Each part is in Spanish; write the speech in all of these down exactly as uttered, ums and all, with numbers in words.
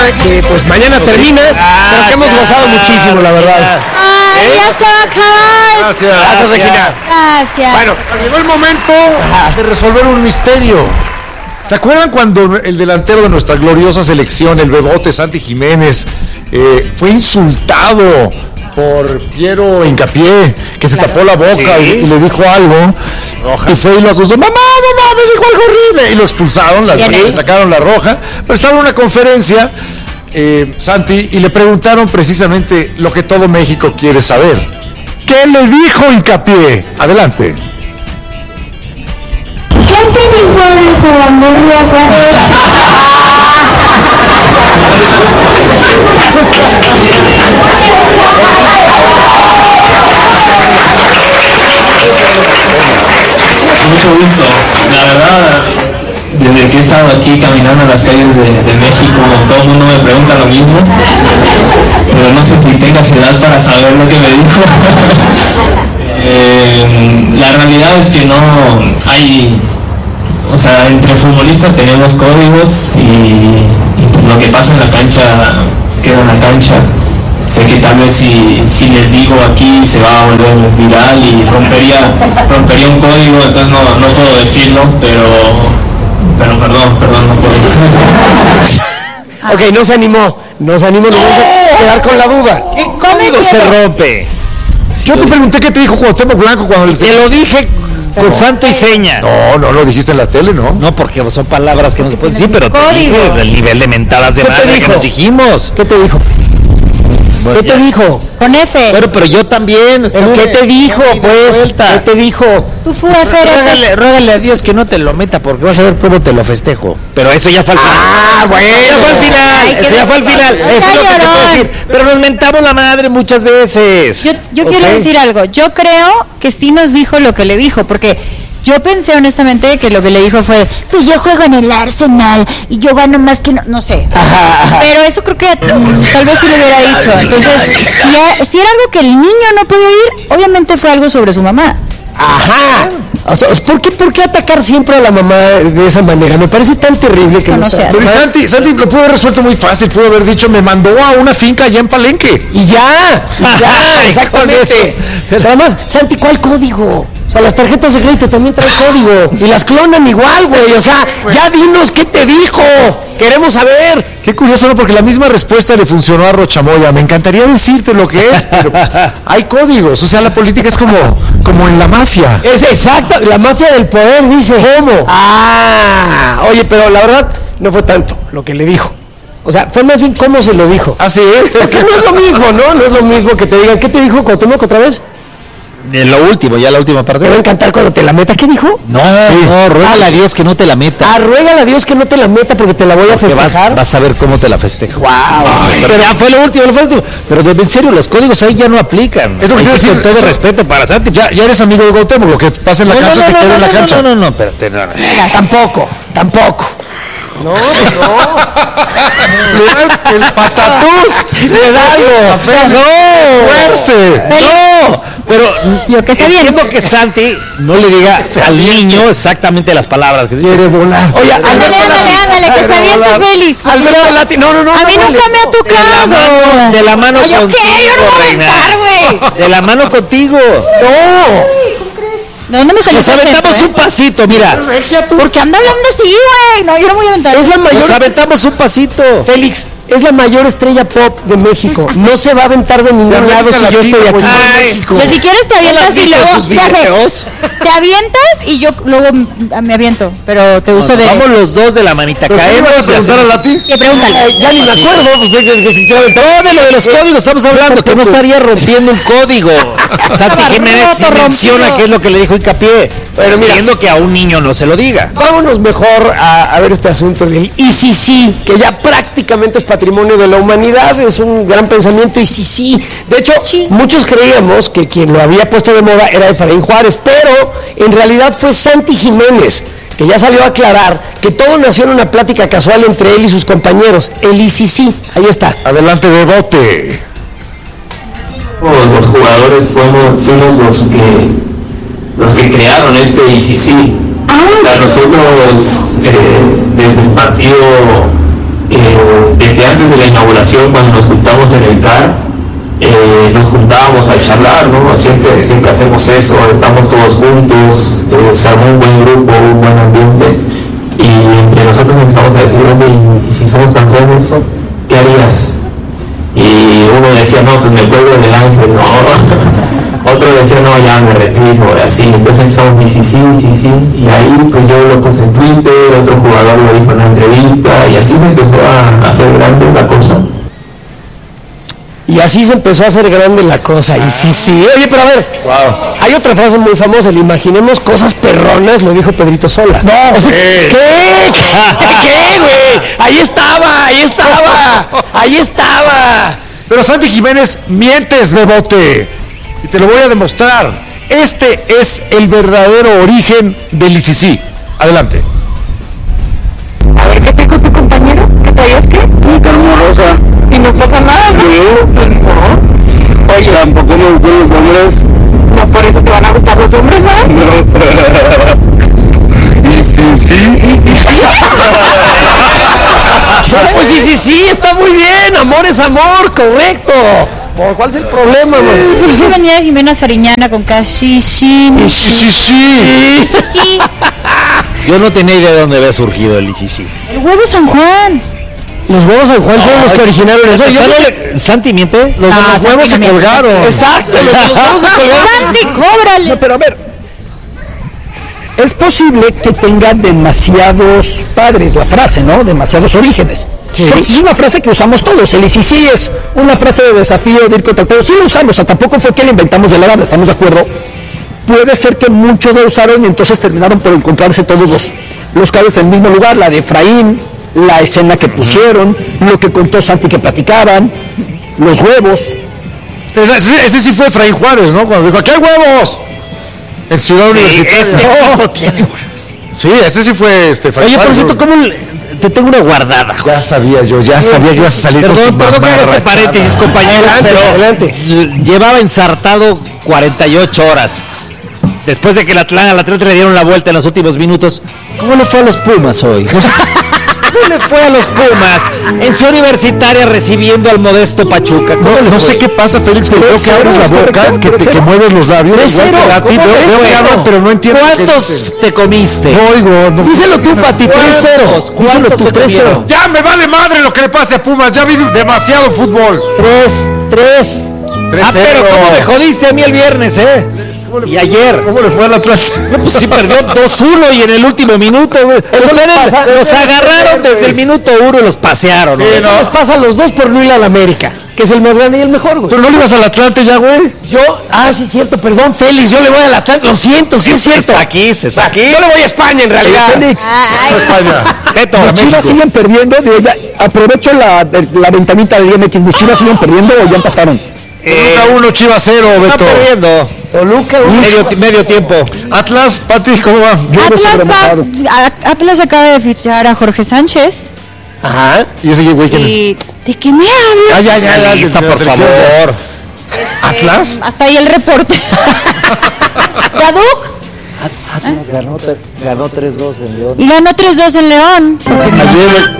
que pues mañana termina, pero que hemos gozado muchísimo, la verdad. Ay, ¿Eh? ya se va a acabar. Gracias, gracias, Regina. Gracias. Bueno, llegó el momento de resolver un misterio. ¿Se acuerdan cuando el delantero de nuestra gloriosa selección, el Bebote Santi Jiménez, eh, fue insultado por Piero Hincapié, que se claro. tapó la boca sí. y, y le dijo algo? Roja. Y fue y lo acusó, mamá, mamá, me dijo algo horrible, y lo expulsaron, la, le sacaron la roja, pero estaba en una conferencia, eh, Santi, y le preguntaron precisamente lo que todo México quiere saber. ¿Qué le dijo Hincapié? Adelante. ¿Qué te dijo el jugador de Mucho gusto, la verdad, desde que he estado aquí caminando en las calles de, de México, todo el mundo me pregunta lo mismo, pero no sé si tengas edad para saber lo que me dijo. eh, la realidad es que no hay, o sea, entre futbolistas tenemos códigos y, y pues lo que pasa en la cancha queda en la cancha. Sé que tal vez si, si les digo aquí se va a volver viral y rompería rompería un código, entonces no, no puedo decirlo, pero pero perdón, perdón, no puedo. Ok, no se animó, no se animó, no vamos a quedar con la duda. ¿Qué código se rompe? Yo te pregunté qué te dijo Cuauhtémoc Blanco cuando le... Te lo dije con santo y seña. No, no lo dijiste en la tele, ¿no? No, porque son palabras que no se pueden decir, pero te dije el nivel de mentadas de madre que nos dijimos. ¿Qué te dijo? Bueno, ¿Qué ya. te dijo? Con F. Pero, pero yo también. ¿Pero qué te dijo, pues? Vuelta. ¿Qué te dijo? Tú fue F. Ruégale, ruégale a Dios que no te lo meta porque vas a ver cómo te lo festejo. Pero eso ya fue al final. Ah, bueno. Eso ya fue al final. Ay, eso ya fue al final. Eso es lo que se puede decir. Pero nos mentamos la madre muchas veces. Yo, yo okay. quiero decir algo. Yo creo que sí nos dijo lo que le dijo, porque... Yo pensé honestamente que lo que le dijo fue, pues yo juego en el Arsenal y yo gano más que no, no sé. Ajá, ajá. Pero eso creo que mm, tal vez sí lo hubiera dicho. Entonces, si, a, si era algo que el niño no podía oír, obviamente fue algo sobre su mamá. Ajá. O sea, ¿por qué, ¿por qué atacar siempre a la mamá de esa manera? Me parece tan terrible que no, no sea. Pero Santi, Santi lo pudo haber resuelto muy fácil, pudo haber dicho, me mandó a una finca allá en Palenque. Y ya, ya, exactamente. Además, Santi, ¿cuál código? O sea, las tarjetas de crédito también traen código y las clonan igual, güey. O sea, ya dinos qué te dijo. Queremos saber. Qué curioso, ¿no? Porque la misma respuesta le funcionó a Rochamoya. Me encantaría decirte lo que es, pero pues, hay códigos. O sea, la política es como, como en la mafia. Es exacto, la mafia del poder, dice. ¿Cómo? Ah, oye, pero la verdad no fue tanto lo que le dijo. O sea, fue más bien cómo se lo dijo. ¿Ah, sí? Porque no es lo mismo, ¿no? No es lo mismo que te digan. ¿Qué te dijo Cuauhtémoc otra vez? En lo último, ya la última parte. Te va a encantar cuando te la meta. ¿Qué dijo? No, sí. no, ruégale a Dios que no te la meta. Ah, ruégale a Dios que no te la meta porque te la voy porque a festejar. Vas, vas a ver cómo te la festejo. Wow. Ay, pero ya fue lo último, no fue lo último. Pero de, en serio, los códigos ahí ya no aplican. Es lo que quiero decir, con todo respeto para Santi. Ya, ya eres amigo de Cuauhtémoc, lo que pasa en la no, cancha no, no, se no, queda no, en la no, cancha. No, no, no, no, espérate, no, no. Tampoco, tampoco. No, no. Le da el patatús. Le da algo. No, fuerce. No. Pero yo que entiendo que Santi no le diga al niño exactamente las palabras que quiere volar. Oye, ándale, ándale, ándale, que se aviente Félix. Alberto Lati, no, no, no. A mí no, nunca me ha tocado. De la mano contigo. ¿Yo qué? Yo no voy a aventar, güey. De la mano contigo. No. ¿De dónde me salió? Nos aventamos un pasito, mira. Porque anda hablando así, güey. No, yo no voy a aventar. Es la mayor. Nos aventamos un pasito. Félix, es la mayor estrella pop de México. No se va a aventar de ningún lado si yo estoy aquí en México. Pues si quieres te avientas y luego ya sé, te avientas y yo luego me aviento, pero te uso de. Vamos los dos de la manita. Caemos y preguntar a Lati. Sí, pregúntale. Ya ni me acuerdo, pues de que si quiero aventar. No, de lo de los códigos estamos hablando, que no estaría rompiendo un código. Santi Jiménez sí menciona qué es lo que le dijo Hincapié. Pero mira, entiendo que a un niño no se lo diga. Vámonos mejor a, a ver este asunto del I C C, que ya prácticamente es patrimonio de la humanidad, es un gran pensamiento I C C. De hecho, sí. muchos creíamos que quien lo había puesto de moda era Efraín Juárez, pero en realidad fue Santi Jiménez, que ya salió a aclarar que todo nació en una plática casual entre él y sus compañeros, el I C C. Ahí está. Adelante, Bebote. Los jugadores fuimos, fuimos los que los que crearon este I C C. Ah, o sea, nosotros eh, desde el partido eh, desde antes de la inauguración, cuando nos juntamos en el C A R, eh, nos juntábamos a charlar, ¿no? Siempre, siempre hacemos eso, estamos todos juntos, eh, se armó un buen grupo, un buen ambiente, y entre nosotros nos estamos a decir, y, y si somos campeones, ¿qué harías? Y uno decía, no, pues me cuelgo del ángel, no. Otro decía, no, ya me retiro, así. Entonces empezamos, y sí, sí, sí, sí. Y ahí, pues yo lo puse en Twitter, otro jugador lo dijo en una entrevista, y así se empezó a, a hacer grande la cosa. Y así se empezó a hacer grande la cosa, y sí, sí. Oye, pero a ver, wow. Hay otra frase muy famosa, le imaginemos cosas perronas, lo dijo Pedrito Sola. No, o sea, ¿qué? ¿Qué? ¿Qué, güey? Ahí estaba, ahí estaba, ahí estaba. Pero Santi Jiménez, mientes, bebote. Y te lo voy a demostrar. Este es el verdadero origen del I C C. Adelante. A ver, ¿qué picó tu compañero? ¿Qué traías qué? Un termo rosa. ¿Y no pasa nada? ¿No? Sí. No. Oye, tampoco me gustan los hombres. No, por eso te van a gustar los hombres, ¿no? No. Y sí, sí. ¿Y sí, sí? Pues sí, sí, sí, está muy bien. Amor es amor, correcto. ¿Cuál es el problema, güey? Yo venía de Jimena Sariñana con Kashi, sí, sí, sí, sí. sí. Yo no tenía idea de dónde había surgido el I C C. El huevo San Juan. Los huevos San Juan fueron los que originaron eso. ¿Sale ¿Santi miente? Los, ah, los huevos se colgaron. Exacto, los, los huevos se colgaron. Santi, cóbrale. No, pero a ver, es posible que tenga demasiados padres la frase, ¿no? Demasiados orígenes. Sí. Porque es una frase que usamos todos. El I C C es una frase de desafío, de ir contra todos. Sí lo usamos, o sea, tampoco fue que la inventamos de la banda, estamos de acuerdo. Puede ser que muchos lo usaron y entonces terminaron por encontrarse todos los, los cables en el mismo lugar. La de Efraín, la escena que pusieron, lo que contó Santi que platicaban, los huevos. Ese, ese, ese sí fue Efraín Juárez, ¿no? Cuando dijo, ¡aquí hay huevos! En Ciudad sí, Universitaria. Este tipo tiene, sí, ese sí fue este Oye, por cierto, ¿cómo te tengo una guardada? Ya sabía yo, ya sabía que ibas a salir. Perdón, perdón que haga este paréntesis, compañeros, adelante, pero adelante. Llevaba ensartado cuarenta y ocho horas. Después de que la Atlanta, la Atlanta le dieron la vuelta en los últimos minutos. ¿Cómo le fue a los Pumas hoy? ¿Cómo le fue a los Pumas en Ciudad Universitaria recibiendo al modesto Pachuca? No, no sé qué pasa, Félix, que veo que abres la boca, que, te, que mueves los labios. Pero no entiendo. ¿Cuántos te comiste? No oigo. No. Díselo tú, Pati, tres cero. ¿Cuántos tú, tres cero? Ya me vale madre lo que le pase a Pumas, ya vi demasiado fútbol. Tres, tres. Ah, pero como me jodiste a mí el viernes, ¿eh? Y ayer. ¿Cómo le fue al Atlanta? No, pues sí perdió dos uno y en el último minuto, güey. Eso les pasa, los agarraron desde el minuto uno y los pasearon. ¿no? Sí, Eso no. les pasa a los dos por no ir a la América, que es el más grande y el mejor, güey. ¿Tú no le ibas al Atlante ya, güey? Yo, ah, sí es cierto, perdón, Félix, yo le voy al Atlante, lo siento, sí es cierto. Está aquí, se está aquí. Yo le voy a España en realidad. Ay, Félix. Ay. España. Beto, mis Chivas siguen perdiendo, digo, ya, aprovecho la, la ventanita del I M X, mis Chivas siguen perdiendo o ya empataron. Eh, Toluca uno, Chivas cero, Beto. Está perdiendo. Toluca uno. Medio, medio tiempo. Atlas, Pati, ¿cómo va? Yo Atlas, va, Atlas acaba de fichar a Jorge Sánchez. Ajá. ¿Y ese güey quién es? ¿De qué me hablas? Ah, ya, ya, ya. Lista, por favor. Este, ¿Atlas? Hasta ahí el reporte. ¿Yaduk? Atlas ¿Ah? ganó, ganó tres dos en León. Y ganó tres dos en León. Ayer.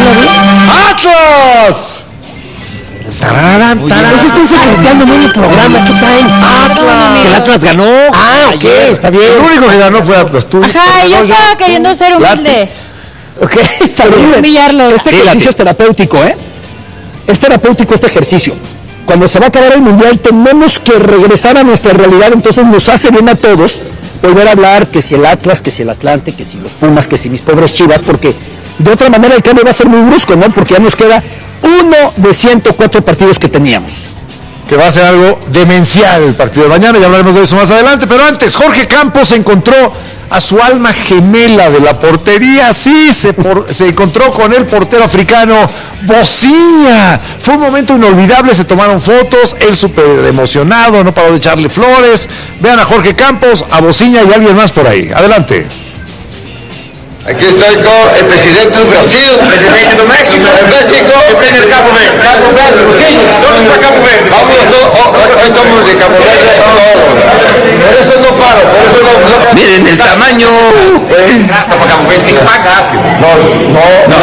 ¡Atlas! Tararán, tararán. Ese está secreteando medio programa, ¿qué traen? Atlas. El Atlas ganó. Ah, ok, está bien. El único que ganó fue Atlas. Tú. Ajá, yo estaba queriendo ser humilde. Ok, está bien. Humillarlos. Este ejercicio es terapéutico, ¿eh? Es terapéutico este ejercicio. Cuando se va a acabar el mundial tenemos que regresar a nuestra realidad, entonces nos hace bien a todos volver a hablar que si el Atlas, que si el Atlante, que si los Pumas, que si mis pobres Chivas, porque de otra manera el cambio va a ser muy brusco, ¿no? Porque ya nos queda uno de ciento cuatro partidos que teníamos. Que va a ser algo demencial el partido de mañana, ya hablaremos de eso más adelante, pero antes, Jorge Campos encontró a su alma gemela de la portería, sí, se, por, se encontró con el portero africano Bociña. Fue un momento inolvidable, se tomaron fotos, él súper emocionado, no paró de echarle flores. Vean a Jorge Campos, a Bociña y a alguien más por ahí. Adelante. Aquí estoy con el presidente del Brasil, el presidente de México, el México, el primer Cabo Verde, Cabo Verde, Bociña, ¿dónde hoy somos de Cabo Verde todos. Por eso no paro, por eso no. Miren el tamaño. Estamos Cabo Verde. No, no, no, no,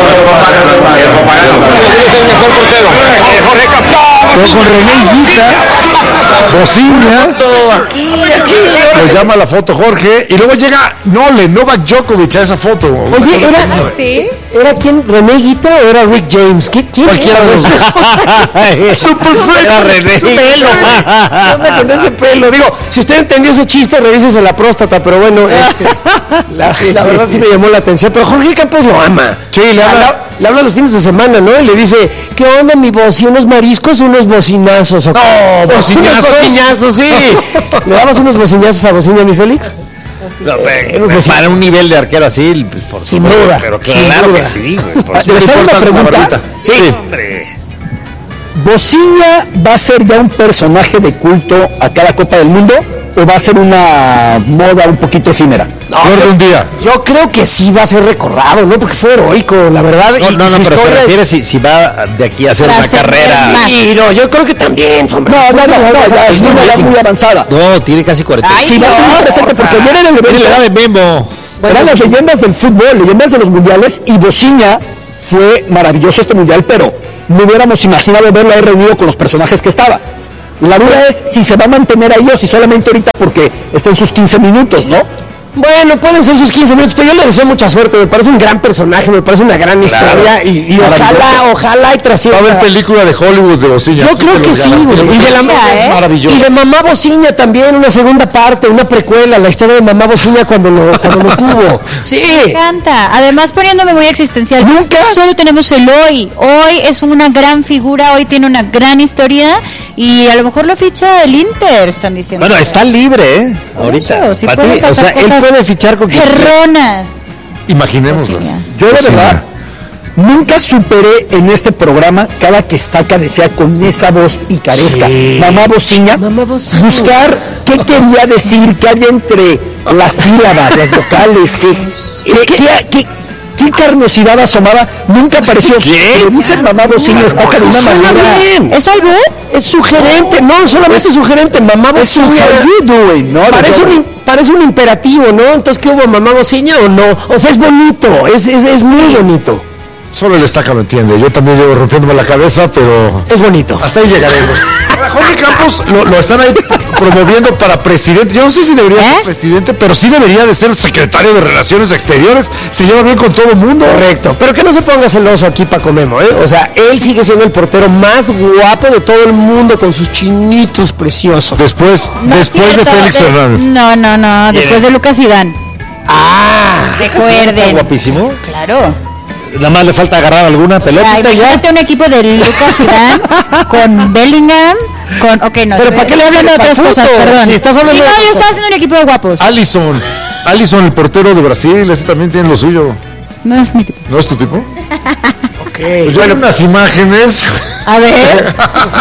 es el mejor portero. Jorge Campos. Con René Higuita, Bociña. Aquí, aquí. Lo llama la foto Jorge. Y luego llega Nole, Novak Djokovic a esa foto. Oye, ¿era, ¿Ah, ¿sí? ¿era quién? ¿René Higuita o era Rick James? ¿Qué, ¿Quién Cualquiera de los Super Era René. pelo. ¿Qué onda con ese pelo? Digo, si usted entendió ese chiste, revísese la próstata, pero bueno, este, la, la verdad sí me llamó la atención. Pero Jorge Campos lo ama. Sí, le habla, le habla los fines de semana, ¿no? Y le dice, ¿qué onda, mi voz? ¿Y unos mariscos o unos bocinazos? ¿O no, bocinazos. Unos bocinazos, sí. ¿Le dabas unos bocinazos a Bociña, mi Félix? No, pero, para un nivel de arquero así, pues por sin duda. Pero claro que sí, güey. Por ¿Le sale una pregunta? Sí, hombre. ¿Bociña va a ser ya un personaje de culto a cada Copa del Mundo o va a ser una moda un poquito efímera? No, de un día. Yo creo que sí va a ser recordado, ¿no? Porque fue heroico, la verdad. No, y no, no, pero se refiere es... si, si va de aquí a hacer una carrera. Sí, no, yo creo que también. Hombre. No, no, no, no, no, es una edad muy avanzada. No, tiene casi cuarenta. Ay, sí, va a ser muy interesante porque ayer era el evento. La edad de Memo. Eran las leyendas del fútbol, leyendas de los mundiales, y Bociña fue maravilloso este mundial, pero no hubiéramos imaginado verlo ahí reunido con los personajes que estaba. La duda es si se va a mantener ahí o si solamente ahorita porque está en sus quince minutos, ¿no? Bueno, pueden ser sus quince minutos, pero yo le deseo mucha suerte. Me parece un gran personaje, me parece una gran claro. historia y, y ojalá, ojalá y trascienda. Va a haber película de Hollywood de Bociña. Yo creo que sí, güey. Y de la ¿eh? maravilloso. Y de Mamá Bociña también, una segunda parte, una precuela, la historia de Mamá Bociña cuando lo, cuando lo tuvo. Sí. Me encanta. Además, poniéndome muy existencial. Nunca. Solo tenemos el hoy. Hoy es una gran figura, hoy tiene una gran historia y a lo mejor lo ficha el Inter, están diciendo. Bueno, está libre, ¿eh? Ahorita. Eso, sí puede pasar, o sea, él puede fichar con perronas. Imaginémoslo. Yo de verdad nunca superé en este programa cada que Estaca decía con esa voz picaresca, sí. Mamá Bociña, Mamá Bociña, buscar qué quería decir, qué había entre las sílabas, las vocales, qué, qué, qué, qué, qué carnosidad asomaba, nunca apareció. ¿Qué? Pero dice Mamá Bociña Estaca de una manera. ¿Es algo? Es sugerente, no, solamente es sugerente, Mamá Bociña. ¿No? Parece un, parece un imperativo, ¿no? Entonces, ¿qué hubo, Mamá Bociña o no? O sea, es bonito, es, es, es muy bonito. Solo el Estaca lo entiende, yo también llevo rompiéndome la cabeza, pero... Es bonito. Hasta ahí llegaremos. Jorge Campos lo, lo están ahí promoviendo para presidente. Yo no sé si debería ¿Eh? ser presidente, pero sí debería de ser secretario de Relaciones Exteriores. Se lleva bien con todo el mundo. Correcto. Pero que no se ponga celoso aquí Paco Memo, ¿eh? O sea, él sigue siendo el portero más guapo de todo el mundo con sus chinitos preciosos. Después, no después de Félix de, Fernández. No, no, no. Después de Lucas Zidane. Ah. Recuerden. ¿Está guapísimo? Pues, claro. Nada más le falta agarrar alguna pelota. O sea, imagínate un equipo de Lucas Zidane con Bellingham, con... Ok, no. Pero ¿para qué le hablan de otras cosas? Perdón. Si estás hablando sí, no, de... yo estaba haciendo un equipo de guapos. Alisson. Alisson, el portero de Brasil, ese también tiene lo suyo. No es mi tipo. ¿No es tu tipo? Ok. Pues yo bueno, unas imágenes. A ver.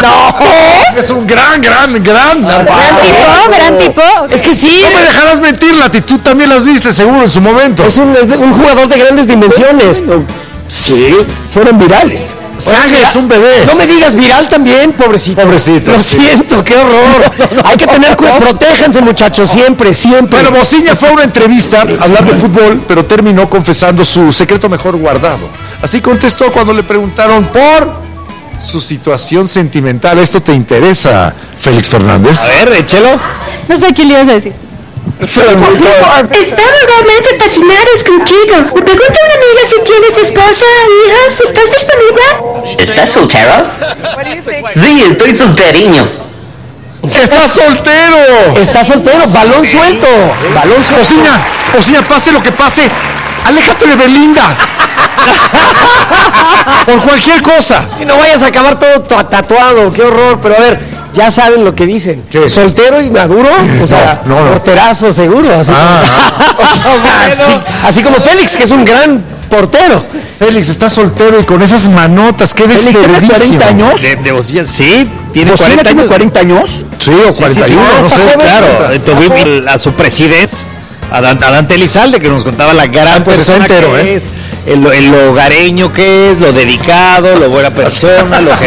No. Es un gran, gran, gran. Gran tipo, gran tipo. Okay. Es que sí. No me dejarás mentir, Lati. Tú también las viste seguro en su momento. Es un, es de, un jugador de grandes dimensiones. Sí, fueron virales. Sague es un bebé. No me digas viral también, pobrecito. Pobrecito. Lo sí. siento, qué horror. Hay que tener cuidado. Protéjanse, muchachos, siempre, siempre. Bueno, Bociña fue a una entrevista a hablar de fútbol, pero terminó confesando su secreto mejor guardado. Así contestó cuando le preguntaron por su situación sentimental. ¿Esto te interesa, Félix Fernández? A ver, échelo. No sé qué le ibas a decir. Estamos realmente fascinados contigo. Me pregunta una amiga si tienes esposa, hijos, ¿estás disponible? ¿Estás soltero? Sí, estoy solteriño. ¡Está soltero! Está soltero, balón suelto. Balón suelto. Bociña, Bociña, pase lo que pase, aléjate de Belinda. Por cualquier cosa. Si no vayas a acabar todo tatuado, qué horror. Pero a ver, ya saben lo que dicen. ¿Qué? Soltero y maduro, o sea, no, no, no. porterazo seguro. Así, ah, como, o sea, así, así como Félix, que es un gran portero. Félix está soltero y con esas manotas, qué desperdicio. ¿Tiene cuarenta años? De, de Bociña, sí, tiene cuarenta años. ¿Tiene cuarenta años? Sí, o cuarenta y uno, sí, sí, sí, no, no sé, claro. Tuvimos a su presidencia, a Dante Elizalde, que nos contaba la gran pues persona entero, que ¿eh? es, el, el hogareño que es, lo dedicado, lo buena persona, lo